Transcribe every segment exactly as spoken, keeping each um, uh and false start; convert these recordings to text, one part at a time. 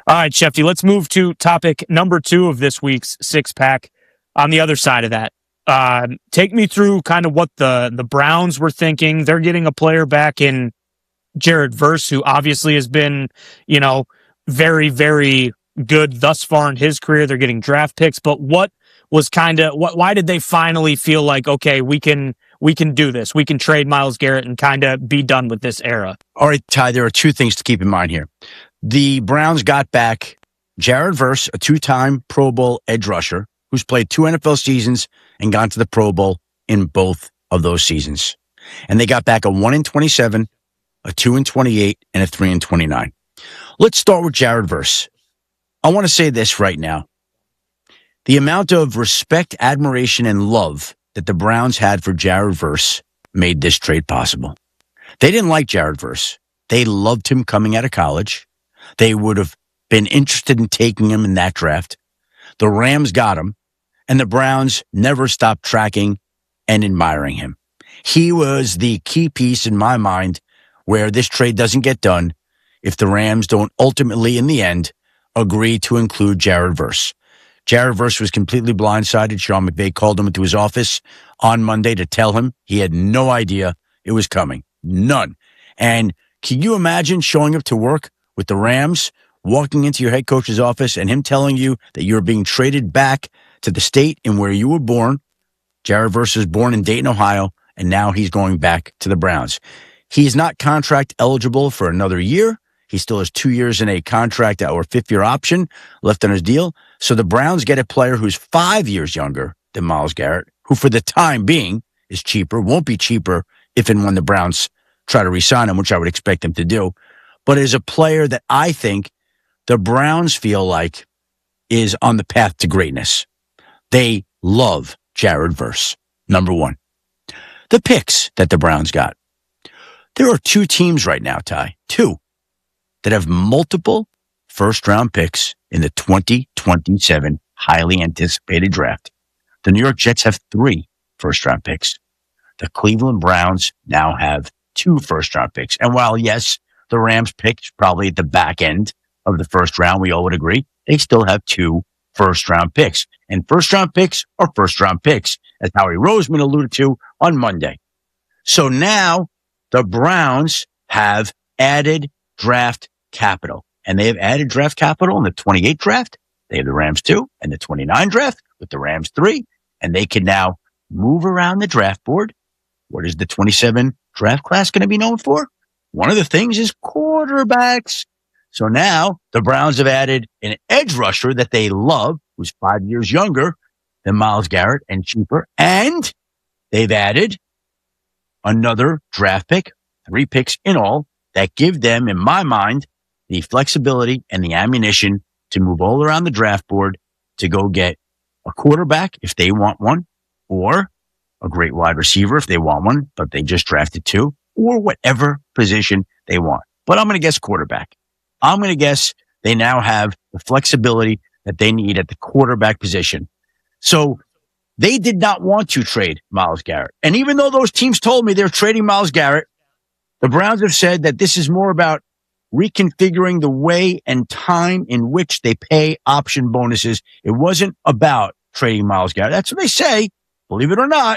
All right, Shefty, let's move to topic number two of this week's six pack. On the other side of that, uh, take me through kind of what the, the Browns were thinking. They're getting a player back in Jared Verse, who obviously has been, you know, very, very good thus far in his career. They're getting draft picks, but what was kind of what? Why did they finally feel like, okay, we can we can do this? We can trade Myles Garrett and kind of be done with this era. All right, Ty. There are two things to keep in mind here. The Browns got back Jared Verse, a two-time Pro Bowl edge rusher who's played two N F L seasons and gone to the Pro Bowl in both of those seasons, and they got back a one in twenty-seven, a two in twenty-eight, and a three in twenty-nine. Let's start with Jared Verse. I want to say this right now. The amount of respect, admiration, and love that the Browns had for Jared Verse made this trade possible. They didn't like Jared Verse. They loved him coming out of college. They would have been interested in taking him in that draft. The Rams got him, and the Browns never stopped tracking and admiring him. He was the key piece in my mind where this trade doesn't get done if the Rams don't ultimately, in the end, agree to include Jared Verse. Jared Verse was completely blindsided. Sean McVay called him into his office on Monday to tell him he had no idea it was coming. None. And can you imagine showing up to work with the Rams, walking into your head coach's office and him telling you that you're being traded back to the state in where you were born? Jared Verse was born in Dayton, Ohio, and now he's going back to the Browns. He is not contract eligible for another year. He still has two years in a contract or fifth-year option left on his deal. So the Browns get a player who's five years younger than Myles Garrett, who for the time being is cheaper, won't be cheaper if and when the Browns try to re-sign him, which I would expect them to do, but is a player that I think the Browns feel like is on the path to greatness. They love Jared Verse, number one. The picks that the Browns got. There are two teams right now, Ty, two, that have multiple first-round picks in the twenty twenty-seven highly anticipated draft. The New York Jets have three first-round picks. The Cleveland Browns now have two first-round picks. And while, yes, the Rams picked probably at the back end of the first round, we all would agree, they still have two first-round picks. And first-round picks are first-round picks, as Howie Roseman alluded to on Monday. So now the Browns have added draft capital. And they have added draft capital in the twenty-eight draft. They have the Rams two, and the twenty-nine draft with the Rams three. And they can now move around the draft board. What is the twenty-seven draft class going to be known for? One of the things is quarterbacks. So now the Browns have added an edge rusher that they love, who's five years younger than Myles Garrett and cheaper. And they've added another draft pick, three picks in all, that give them, in my mind, the flexibility and the ammunition to move all around the draft board to go get a quarterback if they want one, or a great wide receiver if they want one, but they just drafted two, or whatever position they want. But I'm going to guess quarterback. I'm going to guess they now have the flexibility that they need at the quarterback position. So they did not want to trade Myles Garrett. And even though those teams told me they're trading Myles Garrett, the Browns have said that this is more about reconfiguring the way and time in which they pay option bonuses. It wasn't about trading Myles Garrett. That's what they say, believe it or not.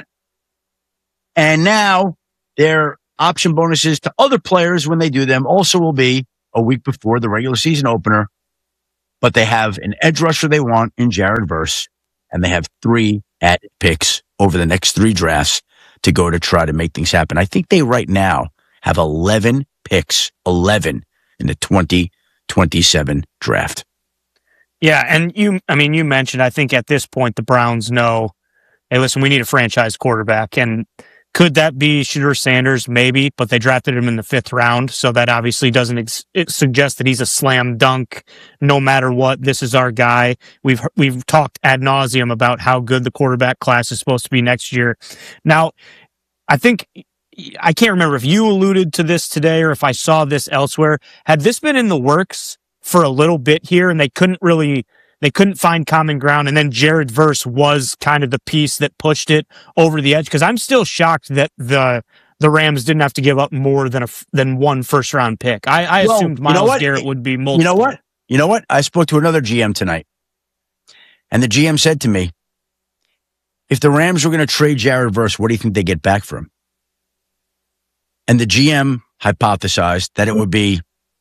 And now their option bonuses to other players when they do them also will be a week before the regular season opener. But they have an edge rusher they want in Jared Verse, and they have three added picks over the next three drafts to go to try to make things happen. I think they right now have eleven picks, eleven in the twenty twenty-seven draft. Yeah, and you, I mean, you mentioned, I think at this point, the Browns know, hey, listen, we need a franchise quarterback. And could that be Shedeur Sanders? Maybe, but they drafted him in the fifth round. So that obviously doesn't ex- it suggest that he's a slam dunk. No matter what, this is our guy. We've, we've talked ad nauseum about how good the quarterback class is supposed to be next year. Now, I think, I can't remember if you alluded to this today or if I saw this elsewhere. Had this been in the works for a little bit here and they couldn't really, they couldn't find common ground, and then Jared Verse was kind of the piece that pushed it over the edge? Because I'm still shocked that the the Rams didn't have to give up more than a than one first round pick. I, I well, assumed Myles you know Garrett would be multiple. You know what? you know what? I spoke to another G M tonight, and the G M said to me, if the Rams were going to trade Jared Verse, what do you think they get back for him? And the G M hypothesized that it would be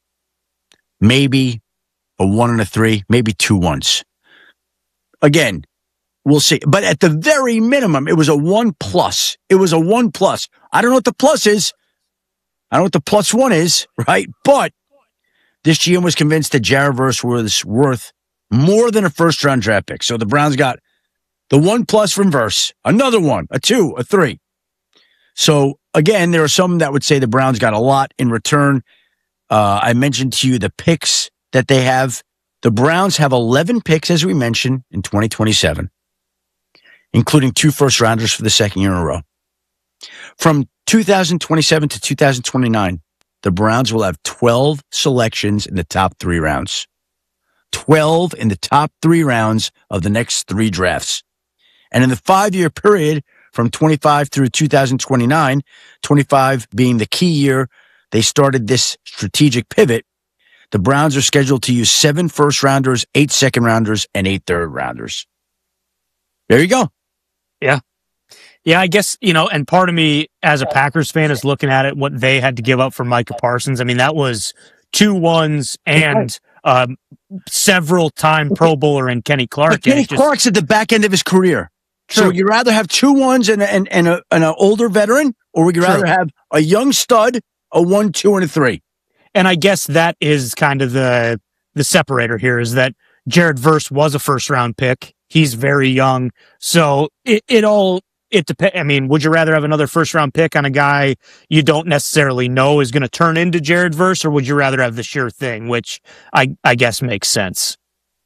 maybe a one and a three, maybe two ones. Again, we'll see. But at the very minimum, it was a one plus. It was a one plus. I don't know what the plus is. I don't know what the plus one is, right? But this G M was convinced that Jared Verse was worth more than a first-round draft pick. So the Browns got the one plus from Verse, another one, a two, a three. So, again, there are some that would say the Browns got a lot in return. Uh, I mentioned to you the picks that they have. The Browns have eleven picks, as we mentioned, in twenty twenty-seven, including two first-rounders for the second year in a row. From two thousand twenty-seven to two thousand twenty-nine, the Browns will have twelve selections in the top three rounds. twelve in the top three rounds of the next three drafts. And in the five-year period from twenty-five through two thousand twenty-nine, twenty-five being the key year they started this strategic pivot, the Browns are scheduled to use seven first-rounders, eight second-rounders, and eight third-rounders. There you go. Yeah. Yeah, I guess, you know, and part of me as a Packers fan is looking at it, what they had to give up for Micah Parsons. I mean, that was two ones and um, several time Pro Bowler in Kenny Clark. But Kenny just, Clark's at the back end of his career. True. So would you rather have two ones and, and, and, a, and an older veteran, or would you rather True. have a young stud, a one, two, and a three? And I guess that is kind of the the separator here, is that Jared Verse was a first round pick. He's very young. So it, it all, it depends. I mean, would you rather have another first round pick on a guy you don't necessarily know is going to turn into Jared Verse, or would you rather have the sure thing, which I, I guess makes sense?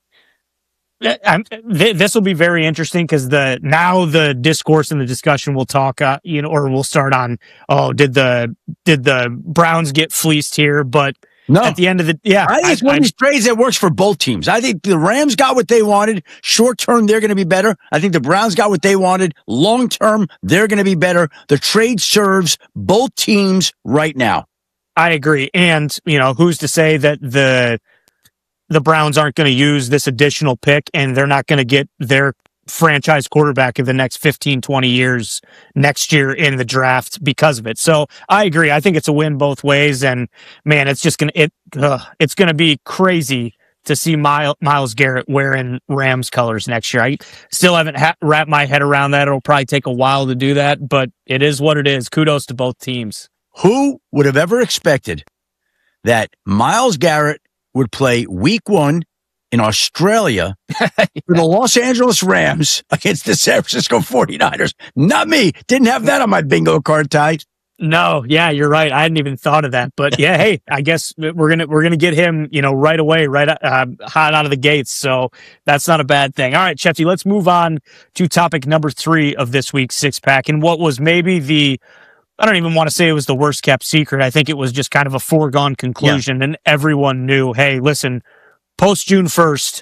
I'm, th- this will be very interesting because the now the discourse and the discussion will talk, uh, you know, or we'll start on, oh, did the did the Browns get fleeced here? But no. At the end of the, yeah, I think it's one of these trades that works for both teams. I think the Rams got what they wanted. Short term, they're going to be better. I think the Browns got what they wanted. Long term, they're going to be better. The trade serves both teams right now. I agree, and you know, who's to say that the the Browns aren't going to use this additional pick and they're not going to get their franchise quarterback in the next fifteen, twenty years next year in the draft because of it. So I agree. I think it's a win both ways. And man, it's just going to, it, uh, it's going to be crazy to see Myles, Myles Garrett wearing Rams colors next year. I still haven't ha- wrapped my head around that. It'll probably take a while to do that, but it is what it is. Kudos to both teams. Who would have ever expected that Myles Garrett would play week one in Australia yeah. for the Los Angeles Rams against the San Francisco forty-niners? Not me. Didn't have that on my bingo card, Ty. No, yeah, you're right. I hadn't even thought of that. But yeah, hey, I guess we're gonna we're gonna get him, you know, right away, right uh, hot out of the gates. So that's not a bad thing. All right, Shefty, let's move on to topic number three of this week's six pack, and what was maybe the I don't even want to say it was the worst kept secret. I think it was just kind of a foregone conclusion, yeah. and everyone knew, hey, listen, post June first,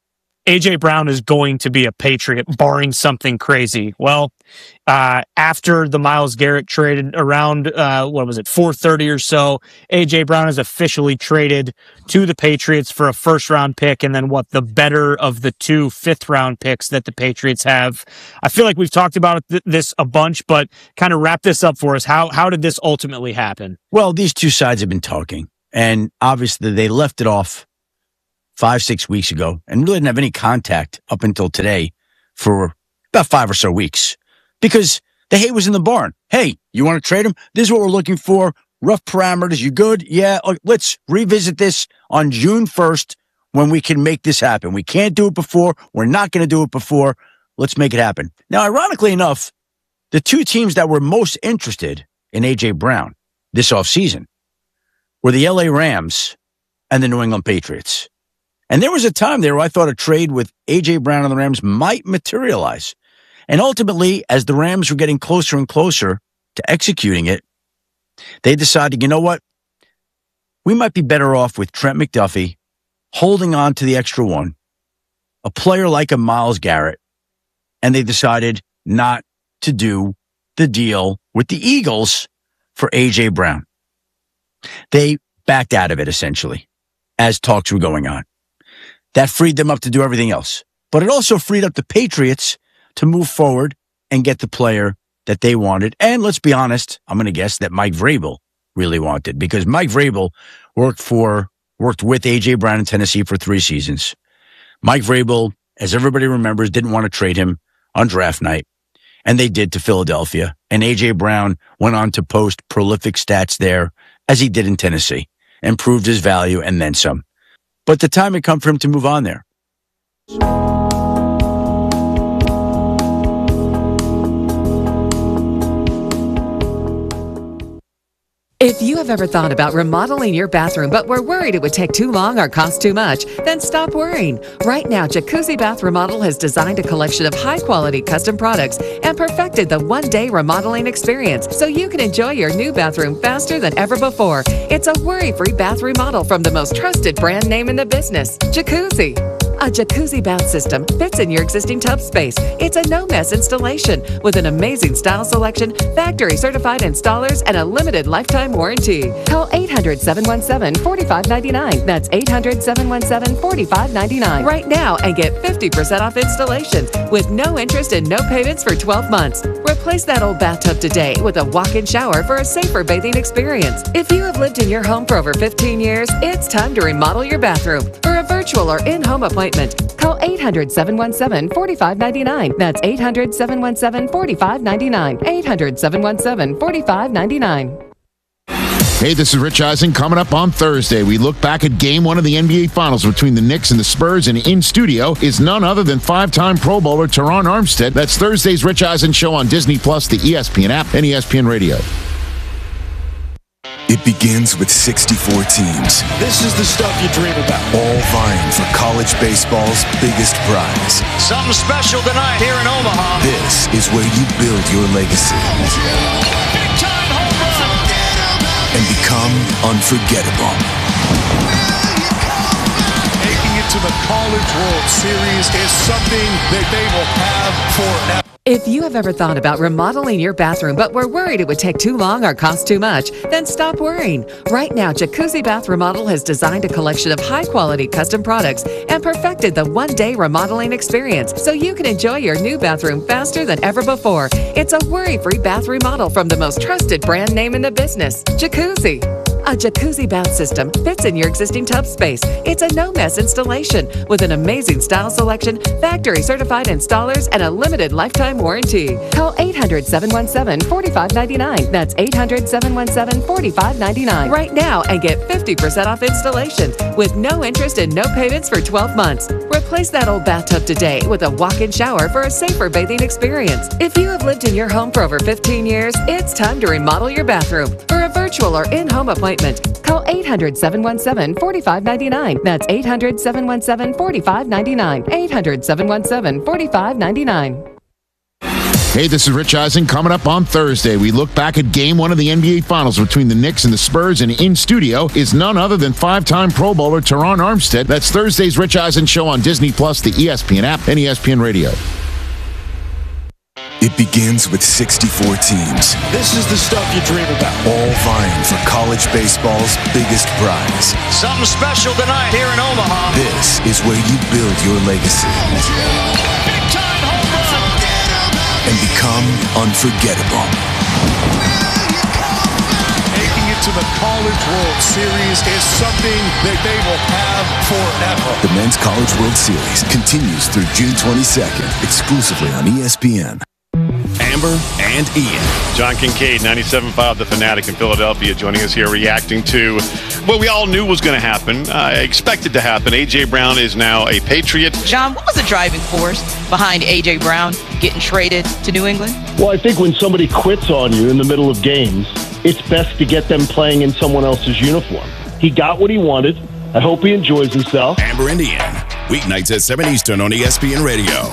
A J Brown is going to be a Patriot, barring something crazy. Well, uh, after the Myles Garrett traded around, uh, what was it, four thirty or so, A J Brown is officially traded to the Patriots for a first-round pick, and then what, the better of the two fifth-round picks that the Patriots have. I feel like we've talked about th- this a bunch, but kind of wrap this up for us. How how did this ultimately happen? Well, these two sides have been talking, and obviously they left it off five, six weeks ago and really didn't have any contact up until today for about five or so weeks because the hate was in the barn. Hey, you want to trade him? This is what we're looking for. Rough parameters. You good? Yeah. Let's revisit this on June first when we can make this happen. We can't do it before. We're not going to do it before. Let's make it happen. Now, ironically enough, the two teams that were most interested in A J Brown this offseason were the L A Rams and the New England Patriots. And there was a time there where I thought a trade with A J Brown and the Rams might materialize. And ultimately, as the Rams were getting closer and closer to executing it, they decided, you know what? We might be better off with Trent McDuffie holding on to the extra one, a player like a Myles Garrett, and they decided not to do the deal with the Eagles for A J Brown. They backed out of it, essentially, as talks were going on. That freed them up to do everything else. But it also freed up the Patriots to move forward and get the player that they wanted. And let's be honest, I'm going to guess that Mike Vrabel really wanted, because Mike Vrabel worked for, worked with A J. Brown in Tennessee for three seasons. Mike Vrabel, as everybody remembers, didn't want to trade him on draft night, and they did to Philadelphia. And A J. Brown went on to post prolific stats there, as he did in Tennessee, and proved his value and then some. But the time had come for him to move on there. If you have ever thought about remodeling your bathroom but were worried it would take too long or cost too much, then stop worrying. Right now, Jacuzzi Bath Remodel has designed a collection of high-quality custom products and perfected the one-day remodeling experience so you can enjoy your new bathroom faster than ever before. It's a worry-free bath remodel from the most trusted brand name in the business, Jacuzzi. A jacuzzi bath system fits in your existing tub space. It's a no-mess installation with an amazing style selection, factory-certified installers, and a limited lifetime warranty. Call eight hundred, seven one seven, four five nine nine. That's eight hundred, seven one seven, four five nine nine right now and get fifty percent off installation with no interest and no payments for twelve months. Replace that old bathtub today with a walk-in shower for a safer bathing experience. If you have lived in your home for over fifteen years, it's time to remodel your bathroom. For a virtual or in-home appointment, call eight hundred, seven one seven, four five nine nine. That's eight hundred, seven one seven, four five nine nine. eight hundred, seven one seven, four five nine nine. Hey, this is Rich Eisen. Coming up on Thursday, we look back at game one of the N B A Finals between the Knicks and the Spurs, and in studio is none other than five-time Pro Bowler Teron Armstead. That's Thursday's Rich Eisen Show on Disney Plus, the E S P N app, and E S P N Radio. It begins with sixty-four teams. This is the stuff you dream about. All vying for college baseball's biggest prize. Something special tonight here in Omaha. This is where you build your legacy. Big time home run. And become unforgettable. Making it to the College World Series is something that they will have forever. If you have ever thought about remodeling your bathroom but were worried it would take too long or cost too much, then stop worrying. Right now, Jacuzzi Bath Remodel has designed a collection of high-quality custom products and perfected the one-day remodeling experience so you can enjoy your new bathroom faster than ever before. It's a worry-free bath remodel from the most trusted brand name in the business, Jacuzzi. A jacuzzi bath system fits in your existing tub space. It's a no-mess installation with an amazing style selection, factory-certified installers, and a limited lifetime warranty. Call eight hundred, seven one seven, four five nine nine. That's eight hundred, seven one seven, four five nine nine right now and get fifty percent off installation with no interest and no payments for twelve months. Replace that old bathtub today with a walk-in shower for a safer bathing experience. If you have lived in your home for over fifteen years, it's time to remodel your bathroom. For a virtual or in-home appointment, call eight hundred, seven one seven, four five nine nine. That's eight hundred, seven one seven, four five nine nine. eight hundred, seven one seven, four five nine nine. Hey, this is Rich Eisen. Coming up on Thursday, we look back at game one of the N B A Finals between the Knicks and the Spurs, and in studio is none other than five-time Pro Bowler Teron Armstead. That's Thursday's Rich Eisen Show on Disney Plus, the E S P N app, and E S P N Radio. It begins with sixty-four teams. This is the stuff you dream about. All vying for college baseball's biggest prize. Something special tonight here in Omaha. This is where you build your legacy. Big time home run. And become unforgettable. Making it to the College World Series is something that they will have forever. The Men's College World Series continues through June twenty-second, exclusively on E S P N. Amber and Ian. John Kincaid, ninety-seven point five The Fanatic in Philadelphia, joining us here reacting to what we all knew was going to happen, uh, expected to happen. A J. Brown is now a Patriot. John, what was the driving force behind A J. Brown getting traded to New England? Well, I think when somebody quits on you in the middle of games, it's best to get them playing in someone else's uniform. He got what he wanted. I hope he enjoys himself. Amber and Ian, weeknights at seven Eastern on E S P N Radio.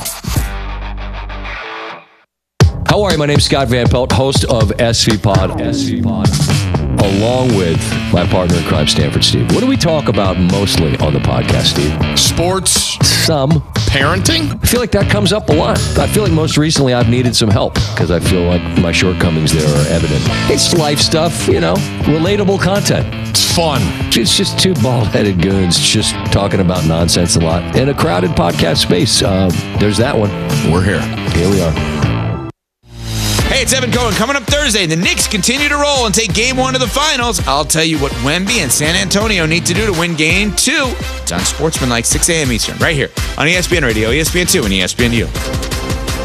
How are you? My name's Scott Van Pelt, host of S V Pod, S V Pod, along with my partner in crime, Stanford Steve. What do we talk about mostly on the podcast, Steve? Sports, some parenting? I feel like that comes up a lot. I feel like most recently I've needed some help because I feel like my shortcomings there are evident. It's life stuff, you know, relatable content. It's fun. It's just two bald-headed goons just talking about nonsense a lot in a crowded podcast space. Uh, there's that one. We're here. Here we are. Hey, it's Evan Cohen. Coming up Thursday, the Knicks continue to roll and take game one of the finals. I'll tell you what Wemby and San Antonio need to do to win game two. It's on Sportsman like six a.m. Eastern, right here on E S P N Radio, E S P N two, and E S P N U.